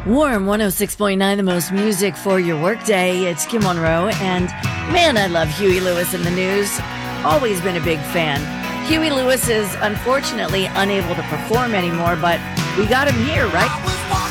Warm 106.9, the most music for your workday. It's Kim Monroe, and man, I love Huey Lewis in the news. Always been a big fan. Huey Lewis is unfortunately unable to perform anymore, but we got him here, right?